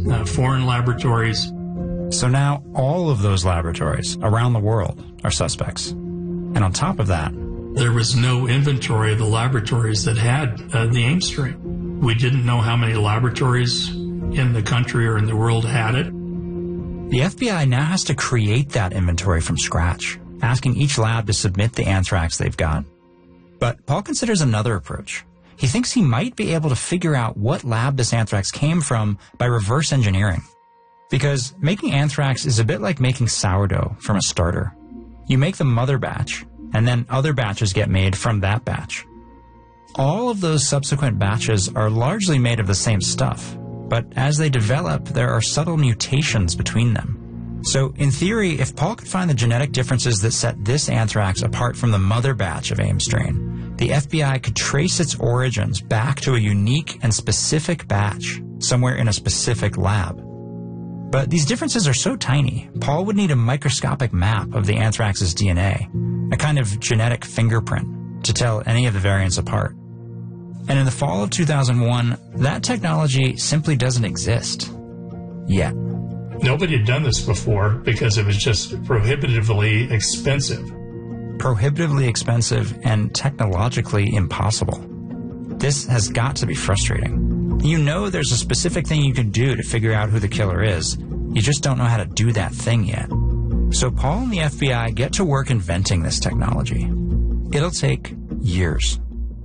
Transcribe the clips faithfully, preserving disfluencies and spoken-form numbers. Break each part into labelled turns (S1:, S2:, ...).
S1: uh, foreign laboratories.
S2: So now all of those laboratories around the world are suspects. And on top of that,
S1: there was no inventory of the laboratories that had uh, the Ames strain. We didn't know how many laboratories in the country or in the world had it.
S2: The F B I now has to create that inventory from scratch, asking each lab to submit the anthrax they've got. But Paul considers another approach. He thinks he might be able to figure out what lab this anthrax came from by reverse engineering. Because making anthrax is a bit like making sourdough from a starter. You make the mother batch, and then other batches get made from that batch. All of those subsequent batches are largely made of the same stuff, but as they develop, there are subtle mutations between them. So, in theory, if Paul could find the genetic differences that set this anthrax apart from the mother batch of Ames strain, the F B I could trace its origins back to a unique and specific batch, somewhere in a specific lab. But these differences are so tiny, Paul would need a microscopic map of the anthrax's D N A, a kind of genetic fingerprint, to tell any of the variants apart. And in the fall of two thousand one, that technology simply doesn't exist. Yet.
S1: Nobody had done this before because it was just prohibitively expensive.
S2: Prohibitively expensive and technologically impossible. This has got to be frustrating. You know there's a specific thing you can do to figure out who the killer is. You just don't know how to do that thing yet. So Paul and the F B I get to work inventing this technology. It'll take years.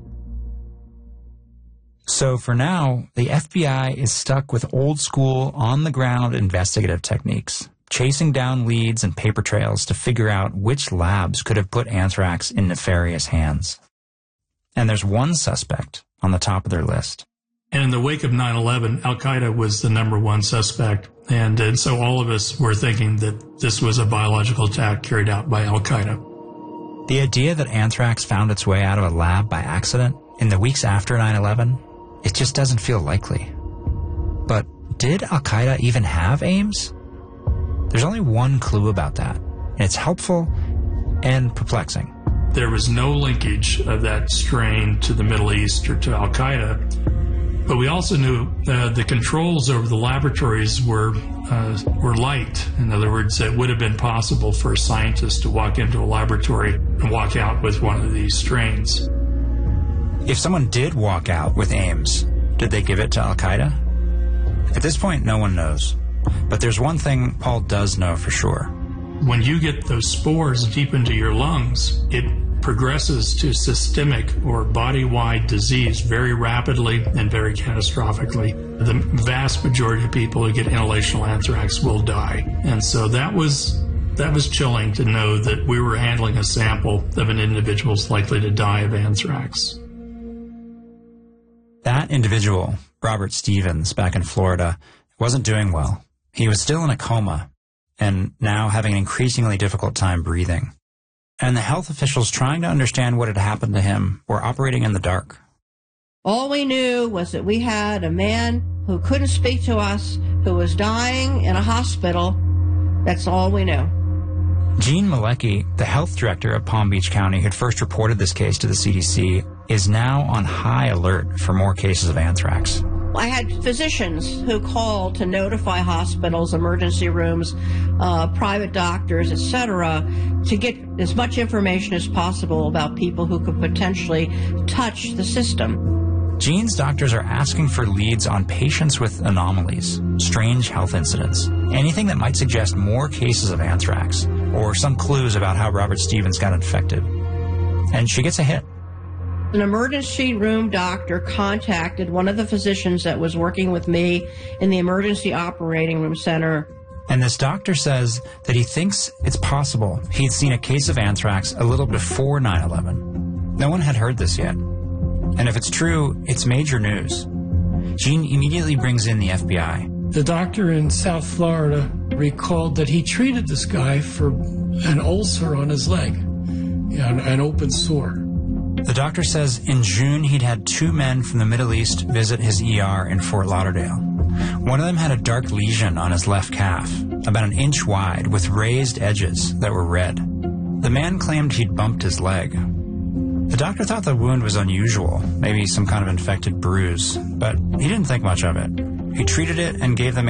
S2: So for now, the F B I is stuck with old-school, on-the-ground investigative techniques, chasing down leads and paper trails to figure out which labs could have put anthrax in nefarious hands. And there's one suspect on the top of their list.
S1: And in the wake of nine eleven, Al-Qaeda was the number one suspect. And, and so all of us were thinking that this was a biological attack carried out by Al-Qaeda.
S2: The idea that anthrax found its way out of a lab by accident in the weeks after nine eleven, it just doesn't feel likely. But did Al-Qaeda even have Ames? There's only one clue about that, and it's helpful and perplexing.
S1: There was no linkage of that strain to the Middle East or to Al-Qaeda, but we also knew uh, the controls over the laboratories were uh, were light. In other words, it would have been possible for a scientist to walk into a laboratory and walk out with one of these strains.
S2: If someone did walk out with Ames, did they give it to Al-Qaeda? At this point, no one knows. But there's one thing Paul does know for sure.
S1: When you get those spores deep into your lungs, it progresses to systemic or body-wide disease very rapidly and very catastrophically. The vast majority of people who get inhalational anthrax will die. And so that was that was chilling to know that we were handling a sample of an individual who's likely to die of anthrax.
S2: That individual, Robert Stevens, back in Florida, wasn't doing well. He was still in a coma and now having an increasingly difficult time breathing. And the health officials trying to understand what had happened to him were operating in the dark.
S3: All we knew was that we had a man who couldn't speak to us, who was dying in a hospital. That's all we knew.
S2: Gene Malecki, the health director of Palm Beach County, who had first reported this case to the C D C, is now on high alert for more cases of anthrax.
S3: I had physicians who called to notify hospitals, emergency rooms, uh, private doctors, et cetera, to get as much information as possible about people who could potentially touch the system.
S2: Gene's doctors are asking for leads on patients with anomalies, strange health incidents, anything that might suggest more cases of anthrax, or some clues about how Robert Stevens got infected. And she gets a hit.
S3: An emergency room doctor contacted one of the physicians that was working with me in the emergency operating room center.
S2: And this doctor says that he thinks it's possible he'd seen a case of anthrax a little before nine eleven. No one had heard this yet. And if it's true, it's major news. Gene immediately brings in the F B I.
S4: The doctor in South Florida recalled that he treated this guy for an ulcer on his leg, yeah, an, an open sore.
S2: The doctor says in June he'd had two men from the Middle East visit his E R in Fort Lauderdale. One of them had a dark lesion on his left calf, about an inch wide, with raised edges that were red. The man claimed he'd bumped his leg. The doctor thought the wound was unusual, maybe some kind of infected bruise, but he didn't think much of it. He treated it and gave the man